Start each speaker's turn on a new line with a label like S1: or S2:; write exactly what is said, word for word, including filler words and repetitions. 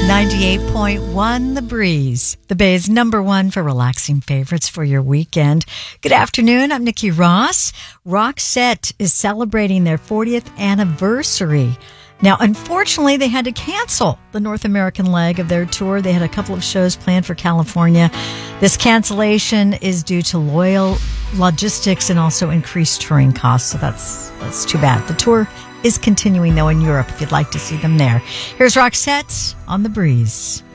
S1: ninety-eight point one The Breeze, the Bay's number one for relaxing favorites for your weekend. Good afternoon, I'm Nikki Ross. Roxette is celebrating their fortieth anniversary. Now, unfortunately, they had to cancel the North American leg of their tour. They had a couple of shows planned for California. This cancellation is due to loyal logistics and also increased touring costs, so that's that's too bad. The tour is continuing, though, in Europe, if you'd like to see them there. Here's Roxette on The Breeze.